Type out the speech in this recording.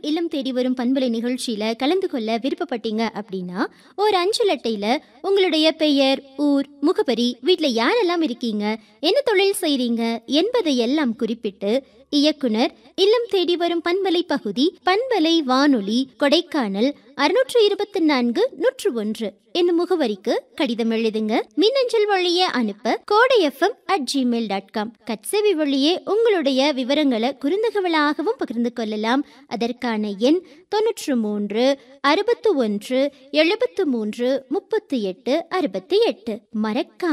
இல்லம் தேடி வரும் பண்பலை நிகழ்ச்சியில கலந்து கொள்ள விருப்பப்பட்டீங்க அப்படின்னா, ஒரு அஞ்சல் அட்டையில உங்களுடைய பெயர், ஊர், முகவரி, வீட்ல யாரெல்லாம் இருக்கீங்க, என்ன தொழில் செய்றீங்க என்பதை எல்லாம் குறிப்பிட்டு இயக்குனர், இல்லம் தேடி வரும் பண்பலை பகுதி, பண்பலை வானொலி, கொடைக்கானல் 624-101 என்னும் முகவரிக்கு கடிதம் எழுதுங்க. மின்னஞ்சல் வழியே அனுப்ப kodafm@gmail.com. கட்சேவி வழியே உங்களுடைய விவரங்களை குறுந்தகவலாகவும் பகிர்ந்து கொள்ளலாம். அதற்கான எண் 93 61 73 38 68. மறக்காம